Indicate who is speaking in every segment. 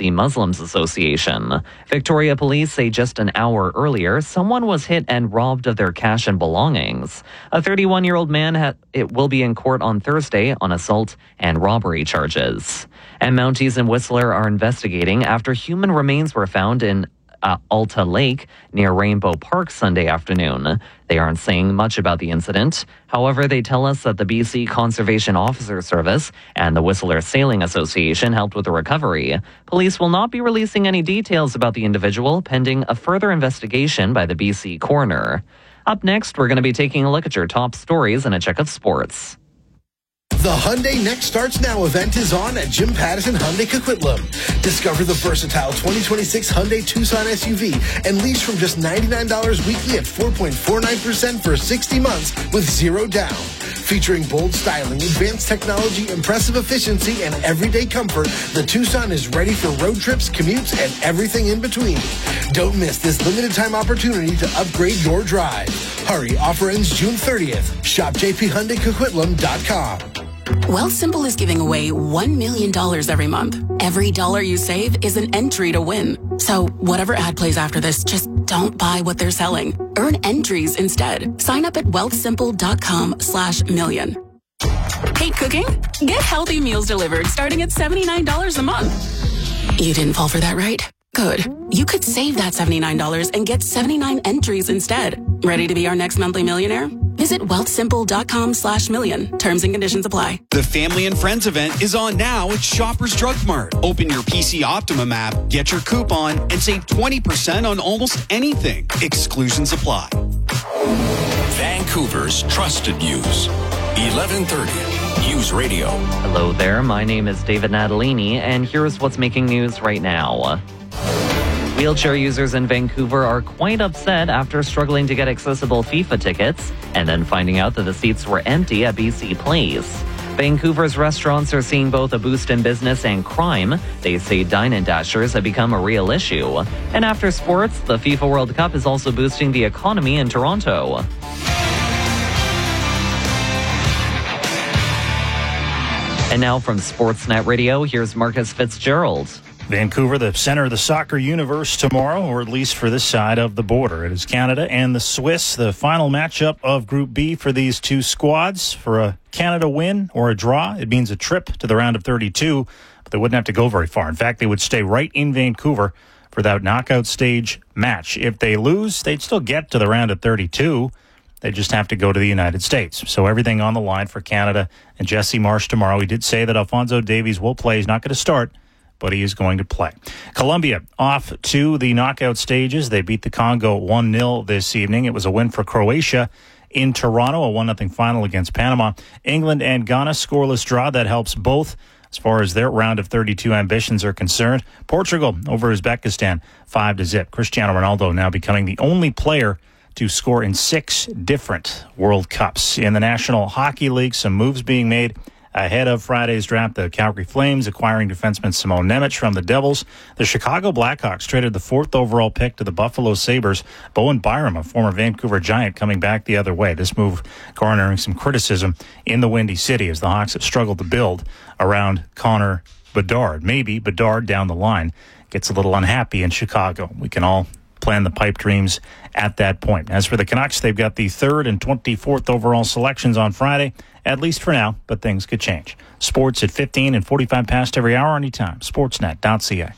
Speaker 1: BC Muslims Association. Victoria police say just an hour earlier, someone was hit and robbed of their cash and belongings. A 31-year-old man will be in court on Thursday on assault and robbery charges. And Mounties and Whistler are investigating after human remains were found in Alta Lake near Rainbow Park Sunday afternoon. They aren't saying much about the incident. However, they tell us that the BC Conservation Officer Service and the Whistler Sailing Association helped with the recovery. Police will not be releasing any details about the individual pending a further investigation by the BC coroner. Up next, we're going to be taking a look at your top stories and a check of sports.
Speaker 2: The Hyundai Next Starts Now event is on at Jim Pattison Hyundai Coquitlam. Discover the versatile 2026 Hyundai Tucson SUV and lease from just $99 weekly at 4.49% for 60 months with zero down. Featuring bold styling, advanced technology, impressive efficiency, and everyday comfort, the Tucson is ready for road trips, commutes, and everything in between. Don't miss this limited time opportunity to upgrade your drive. Hurry, offer ends June 30th. Shop jphyundaicoquitlam.com.
Speaker 3: Wealthsimple is giving away $1 million every month. Every dollar you save is an entry to win. So whatever ad plays after this, just don't buy what they're selling. Earn entries instead. Sign up at wealthsimple.com/million. Hate cooking? Get healthy meals delivered starting at $79 a month. You didn't fall for that, right? Good. You could save that $79 and get 79 entries instead. Ready to be our next monthly millionaire? Visit wealthsimple.com/million. Terms and conditions apply.
Speaker 4: The Family and Friends event is on now at Shoppers Drug Mart. Open your PC Optimum app, get your coupon, and save 20% on almost anything. Exclusions apply.
Speaker 5: Vancouver's Trusted News. 1130 News Radio.
Speaker 1: Hello there, my name is David Natalini, and here's what's making news right now. Wheelchair users in Vancouver are quite upset after struggling to get accessible FIFA tickets and then finding out that the seats were empty at BC Place. Vancouver's restaurants are seeing both a boost in business and crime. They say dine-in dashers have become a real issue. And after sports, the FIFA World Cup is also boosting the economy in Toronto. And now from Sportsnet Radio, here's Marcus Fitzgerald.
Speaker 6: Vancouver, the center of the soccer universe tomorrow, or at least for this side of the border. It is Canada and the Swiss, the final matchup of Group B for these two squads. For a Canada win or a draw, it means a trip to the round of 32, but they wouldn't have to go very far. In fact, they would stay right in Vancouver for that knockout stage match. If they lose, they'd still get to the round of 32. They just have to go to the United States. So everything on the line for Canada and Jesse Marsh tomorrow. He did say that Alphonso Davies will play. He's not going to start, but he is going to play. Colombia off to the knockout stages. They beat the Congo 1-0 this evening. It was a win for Croatia in Toronto, a 1-0 final against Panama. England and Ghana, scoreless draw. That helps both as far as their round of 32 ambitions are concerned. Portugal over Uzbekistan, 5-0. Cristiano Ronaldo now becoming the only player to score in 6 different World Cups. In the National Hockey League, some moves being made ahead of Friday's draft. The Calgary Flames acquiring defenseman Simone Nemec from the Devils. The Chicago Blackhawks traded the 4th overall pick to the Buffalo Sabres. Bowen Byram, a former Vancouver Giant, coming back the other way. This move garnering some criticism in the Windy City as the Hawks have struggled to build around Connor Bedard. Maybe Bedard down the line gets a little unhappy in Chicago. We can all plan the pipe dreams at that point. As for the Canucks, they've got the 3rd and 24th overall selections on Friday, at least for now, but things could change. Sports at 15 and 45 past every hour anytime. Sportsnet.ca.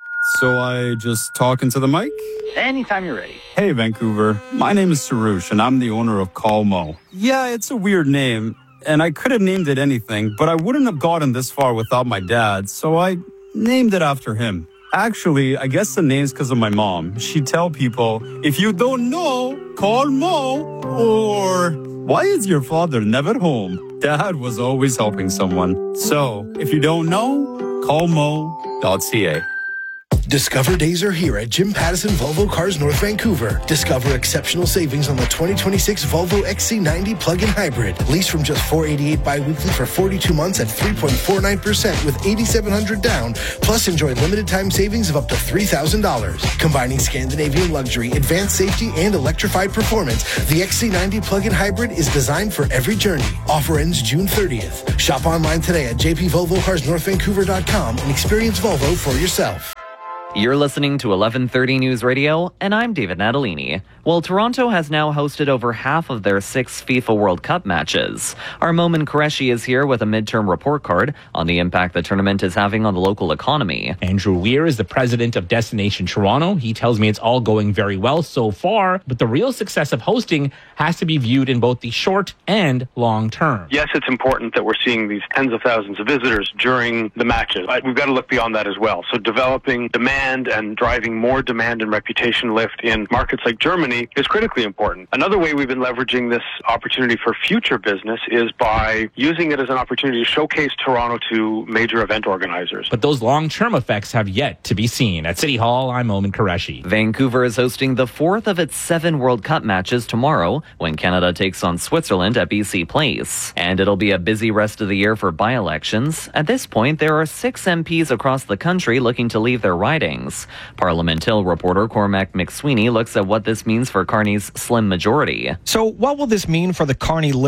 Speaker 7: So I just talk into the mic?
Speaker 1: Anytime you're ready.
Speaker 7: Hey, Vancouver. My name is Sarush, and I'm the owner of Call Mo. Yeah, it's a weird name, and I could have named it anything, but I wouldn't have gotten this far without my dad, so I named it after him. Actually, I guess the name's because of my mom. She'd tell people, if you don't know, call Mo. Or, why is your father never home? Dad was always helping someone. So, if you don't know, call mo.ca.
Speaker 2: Discover days are here at Jim Pattison Volvo Cars North Vancouver. Discover exceptional savings on the 2026 Volvo XC90 plug-in hybrid. Lease from just $488 bi-weekly for 42 months at 3.49% with $8,700 down. Plus enjoy limited time savings of up to $3,000. Combining Scandinavian luxury, advanced safety, and electrified performance, the XC90 plug-in hybrid is designed for every journey. Offer ends June 30th. Shop online today at jpvolvocarsnorthvancouver.com and experience Volvo for yourself.
Speaker 1: You're listening to 1130 News Radio, and I'm David Natalini. Well, Toronto has now hosted over half of their 6 FIFA World Cup matches. Our Momin Qureshi is here with a midterm report card on the impact the tournament is having on the local economy.
Speaker 8: Andrew Weir is the president of Destination Toronto. He tells me it's all going very well so far, but the real success of hosting has to be viewed in both the short and long term.
Speaker 9: Yes, it's important that we're seeing these tens of thousands of visitors during the matches. We've got to look beyond that as well. So developing demand and driving more demand and reputation lift in markets like Germany is critically important. Another way we've been leveraging this opportunity for future business is by using it as an opportunity to showcase Toronto to major event organizers.
Speaker 8: But those long-term effects have yet to be seen. At City Hall, I'm Momin Qureshi.
Speaker 1: Vancouver is hosting the 4th of its 7 World Cup matches tomorrow when Canada takes on Switzerland at BC Place. And it'll be a busy rest of the year for by-elections. At this point, there are 6 MPs across the country looking to leave their ridings. Parliament Hill reporter Cormac McSweeney looks at what this means for Carney's slim majority.
Speaker 10: So what will this mean for the Carney